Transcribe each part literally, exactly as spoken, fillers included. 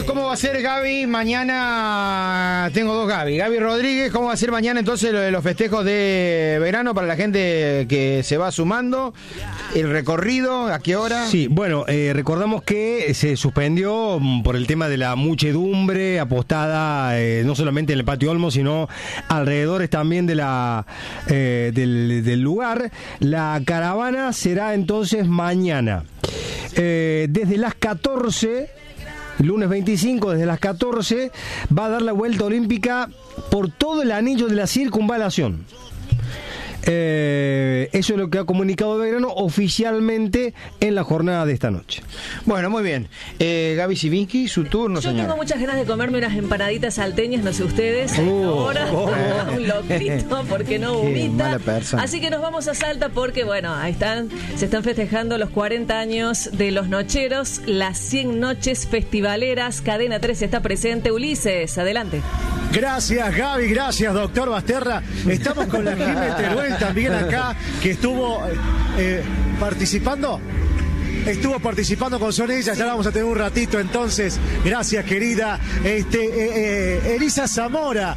cómo va a ser Gaby mañana. Tengo dos Gaby. Gaby Rodríguez, ¿cómo va a ser mañana entonces lo de los festejos de verano para la gente que se va sumando? ¿El recorrido? ¿A qué hora? Sí, bueno, eh, recordamos que se suspendió por el tema de la muchedumbre apostada eh, no solamente en el Patio Olmo, sino alrededores también de la eh, del, del lugar. La caravana será entonces mañana. Eh, desde las catorce, lunes veinticinco, desde las catorce, va a dar la vuelta olímpica por todo el anillo de la circunvalación. Eh, eso es lo que ha comunicado Belgrano oficialmente en la jornada de esta noche. Bueno, muy bien. Eh, Gaby Sivinsky, su turno, Yo señora. tengo muchas ganas de comerme unas empanaditas salteñas, no sé ustedes. Uh, Ahora oh, un locrito porque no Qué vomita. mala persona. Así que nos vamos a Salta porque, bueno, ahí están, se están festejando los cuarenta años de Los Nocheros, las cien noches festivaleras. Cadena tres está presente. Ulises, adelante. Gracias, Gaby, gracias, doctor Basterra. Estamos con la Jimé Teruel también acá, que estuvo eh, participando. Estuvo participando con Son Ellas, ya la vamos a tener un ratito entonces. Gracias, querida. Este, eh, eh, Elisa Zamora.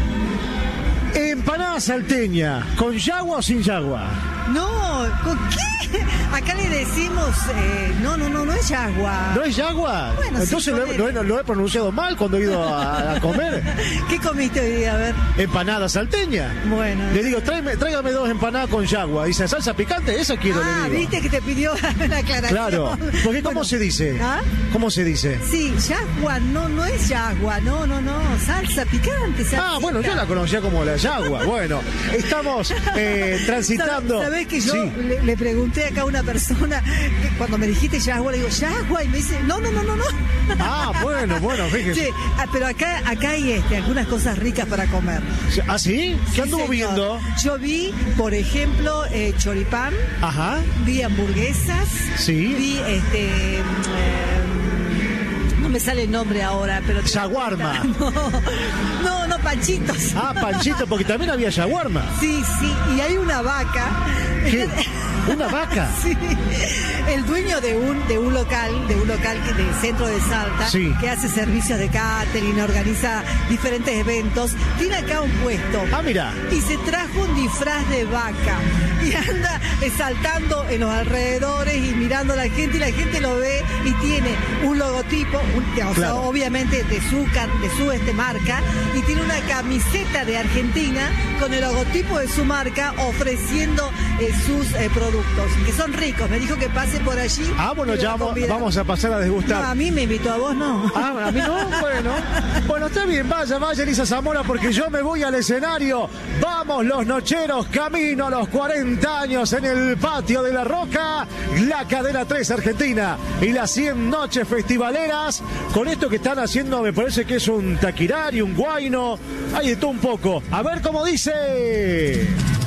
Empanada salteña, ¿con yagua o sin yagua? No, ¿con qué? Acá le decimos, eh, no, no, no, no es yagua. ¿No es yagua? Bueno, entonces sí, lo, he, lo, he, lo he pronunciado mal cuando he ido a, a comer. ¿Qué comiste hoy día? A ver. Empanada salteña. Bueno. Le digo, tráigame, tráigame dos empanadas con yagua. Dice, ¿salsa picante? Esa quiero, Ah, le digo. viste que te pidió la aclaración. Claro, porque ¿cómo Bueno, se dice? ¿ah? ¿Cómo se dice? Sí, yagua, no, no es yagua, no, no, no, salsa picante, salsita. Ah, bueno, yo la conocía como la yagua. Bueno, estamos eh, transitando. ¿Sabés que yo Sí. le, le pregunté acá a una persona, que cuando me dijiste yagua, le digo, yagua, y me dice, no, no, no, no, no. Ah, bueno, bueno, fíjese. Sí, ah, pero acá, acá hay este, algunas cosas ricas para comer. ¿Ah, sí? ¿Qué Sí, anduvo señor. viendo? Yo vi, por ejemplo, eh, choripán, Ajá, vi hamburguesas, sí. vi este... mm, no me sale el nombre ahora, pero... Shawarma. No, no, no, panchitos. Ah, panchito, porque también había shawarma. Sí, sí, y hay una vaca. ¿Qué? ¿Una vaca? Sí, el dueño de un de un local, de un local que- del centro de Salta, Sí. que hace servicios de catering, organiza diferentes eventos, tiene acá un puesto. Ah, mira. Y se trajo un disfraz de vaca y anda eh, saltando en los alrededores y mirando a la gente, y la gente lo ve y tiene un logotipo, un- o sea, Claro. obviamente de su car- de su este marca, y tiene una camiseta de Argentina con el logotipo de su marca ofreciendo eh, sus eh, productos, que son ricos. Me dijo que pase por allí. Ah, bueno, que lo ya va a vamos, convidar. vamos a pasar a degustar. No, a mí me invitó, a vos no. Ah, a mí no, bueno. Bueno, está bien, vaya, vaya, Elisa Zamora, porque yo me voy al escenario. Vamos, los nocheros, camino a los cuarenta años en el Patio de la Roca, la Cadena tres Argentina y las cien noches festivaleras. Con esto que están haciendo, me parece que es un taquirari, un guayno, hay de todo un poco. A ver cómo dice.